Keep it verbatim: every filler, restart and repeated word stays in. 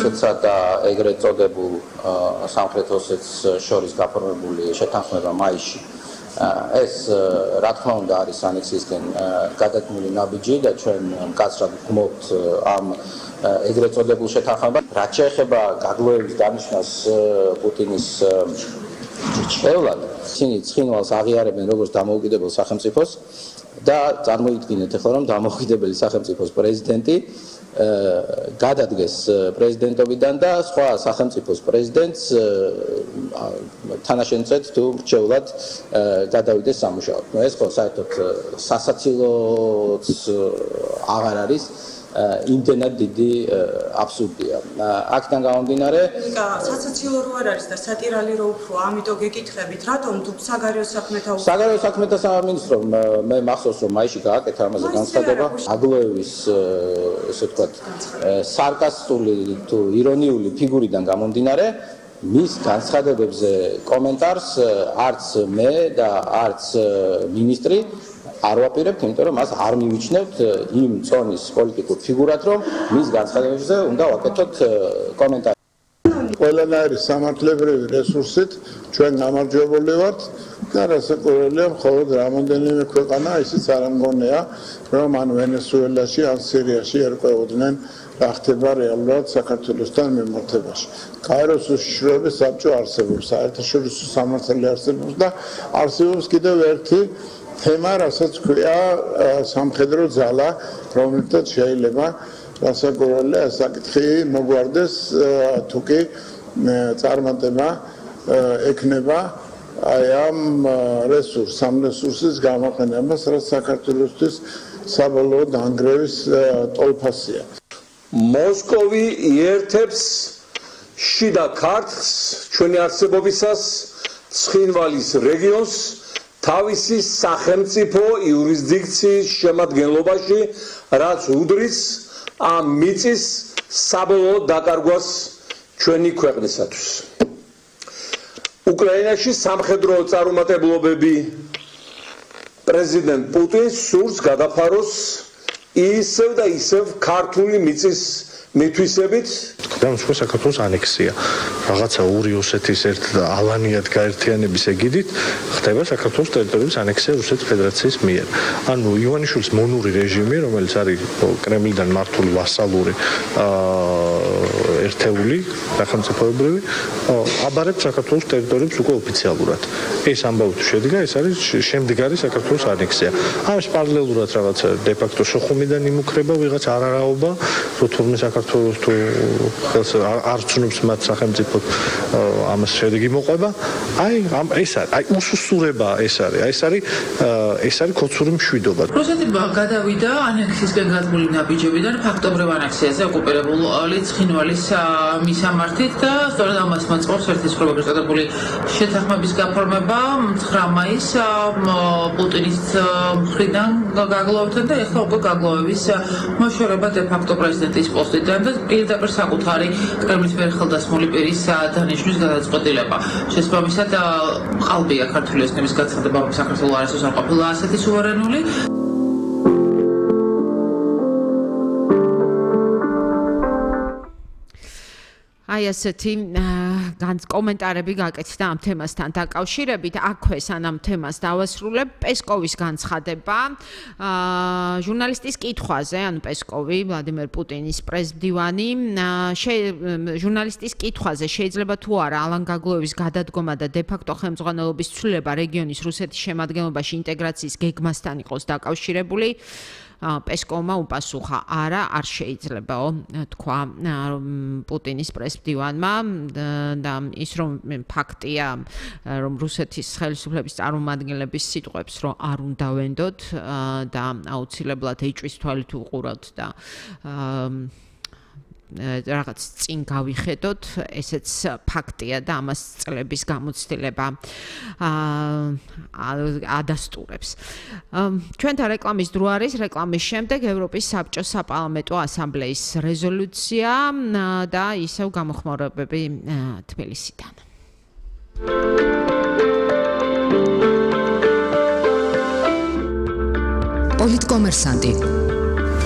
ოსეთსა და ეგრეთ წოდებულ სამხრეთ ოსეთს შორის გაფორმებული შეთანხმება მაისში ეს რა თქმა უნდა არის ანექსიისკენ გადადგმული ნაბიჯი და ჩვენ მკაცრად ვგმობთ ამ ეგრეთ წოდებულ შეთანხმებას. რაც შეეხება გაგლოების დანიშვნას პუტინის ჭრჭელად, ისინი ცხინვალს აღიარებენ როგორც დამოუკიდებელ სახელმწიფოს და წარმოიდგინეთ ახლა რომ დამოუკიდებელი სახელმწიფოს პრეზიდენტი გადადგეს პრეზიდენტობიდან და სხვა სახელმწიფოს პრეზიდენტს თანაშემწედ თუ მრჩევლად გადავიდეს სამუშაოდ. ნუ ეს ხო საერთოდ სასაცილოც აღარ არის იმდენად დიდი აბსურდია. აქედან გამომდინარე, სასაცილო რო არ არის და სატირალი რო უფრო, ამიტომ გეკითხებით, რატომ თუ საგარეო საქმეთა საგარეო საქმეთა სამინისტრო მე მახსოვს რომ მაისში გააკეთა ამაზე განცხადება. აგლოევის ესე ვთქვათ სარკასტული თუ ირონიული ფიგურიდან გამომდინარე მის განცხადებებზე კომენტარს არც მე და არც მინისტრი არ ვაპირებთ, იმიტომ რომ მას არ მივიჩნევთ იმ წონის პოლიტიკურ ფიგურად, რომ მის განცხადებებზე უნდა ვაკეთოთ კომენტარი. ყველანაირი სამართლებრივი რესურსით ჩვენ გამარჯვებული ვართ და რასაკვირველია, მხოლოდ რამოდენიმე ქვეყანა ისიც არ მგონია, რომ ან ვენესუელაში, ან სირიაში ერკვეოდნენ რა ხდება რეალურად საქართველოსთან მიმართებაში. გაეროს უშიშროების საბჭო არსებობს, საერთაშორისო სამართალი არსებობს და არსებობს კიდევ ერთი თემა, რასაც ქვია სამხედრო ძალა, რომელთაც შეიძლება რასაკვირველია საკითხი მოგვარდეს თუ კი წარმატება ექნება აი ამ რესურს, ამ რესურსის გამოყენებას, რაც საქართველოსთვის საბოლოო დანგრევის ტოლფასია. მოსკოვი იერთებს შიდა ქართლს ჩვენი არსებობისას ცხინვალის რეგიონს თავისი სახელმწიფო იურისდიქციის შემადგენლობაში, რაც უდრის ამ მიწის საბოლოო დაკარგვას ჩვენი ქვეყნისათვის. უკრაინაში სამხედრო წარუმატებლობები პრეზიდენტ პუტინს სურს გადაფაროს ისევ და ისევ ქართული მიწის მითვისებით. და სხვა საქართველოს ანექსია. რაღაცა ორი ოსეთის ერთ ალანიად გაერთიანების ეგიდით ხდება საქართველოს ტერიტორიების ანექსია რუსეთის ფედერაციის მიერ. ანუ ივანიშვილის მონური რეჟიმი, რომელიც არის კრემლიდან მართული ვასალური ერთეული სახელმწიფოებრივი, აბარებს საქართველოს ტერიტორიებს უკვე ოფიციალურად. ეს ამბავი თუ შედგა, ეს არის შემდგარი საქართველოს ანექსია. ამის პარალელურად რაღაცა de facto სოხუმიდან იმუქრება ვიღაც არარაობა, რომ თურმე საქართველოს თუ არ ცნობს მათ სახელმწიფოდ ამას შედეგი მოყვება. აი ამ ეს არის, აი უსუსურება ეს არის, აი ეს არის ეს არის ქოცური მშვიდობა. რუსეთი გადავიდა ანექსიისკენ გადგმული ნაბიჯებიდან ფაქტობრივ ანექსიაზე ოკუპირებული ცხინვალის მისამართით და სწორედ ამას მოწმობს ერთი სპრობების წოდებული შეთანხმების გაფორმება ცხრა მაისს პუტინის მხრიდან გაგლოვებთან და ეხლა უკვე გაგლოვების მოშორება de facto პრეზიდენტის პოსტიდან და პირდაპირ საკუთარი კრემლის მიერ ხელდასმული პირის დანიშვნის გადაწყვეტილება. შესაბამისად ყალბია ქართული ოსნების განცხადება, რომ საქართველოს არასდროს არ ყოფილა ასეთი სუვერენული. აი ასეთი კომენტარები გაკეთდა ამ თემასთან დაკავშირებით. აქვე სანამ თემას დავასრულებ, პესკოვის განცხადება ჟურნალისტის კითხვაზე, ანუ პესკოვი, ვლადიმერ პუტინის პრესმდივანი, ჟურნალისტის კითხვაზე შეიძლება თუ არა ალან გაგლოევის გადადგომა და de facto ხელმძღვანელობის ცვლილება რეგიონის რუსეთის შემადგენლობაში ინტეგრაციის გეგმასთან იყოს დაკავშირებული. პესკოვმა უპასუხა, არა, არ შეიძლებაო, თქვა პუტინის პრესმდივანმა და ის რომ ფაქტია, რომ რუსეთის ხელისუფლების წარმომადგენლების სიტყვებს რომ არ უნდა ვენდოთ და აუცილებლად ეჭვის თვალით უყუროთ და რაღაც წინ გავიხედოთ, ესეც ფაქტია და ამას წლების გამოცდილება ადასტურებს. ჩვენთან რეკლამის დრო არის, რეკლამის შემდეგ ევროპის საბჭოს საპარლამენტო ასამბლეის რეზოლუცია და ისევ გამოხმაურებები თბილისიდან. პოლიტკომერსანტი